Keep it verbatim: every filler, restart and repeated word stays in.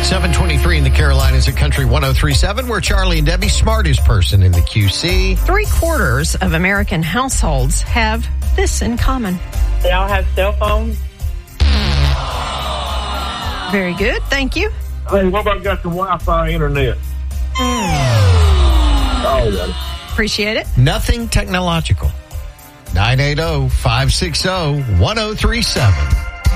seven twenty-three in the Carolinas at Country one oh three point seven. We're Charlie and Debbie, smartest person in the Q C. Three quarters of American households have this in common. They all have cell phones. Very good. Thank you. Hey, what about got some Wi-Fi internet? Oh, yeah. Appreciate it. Nothing technological. nine eight zero, five six zero, one oh three seven.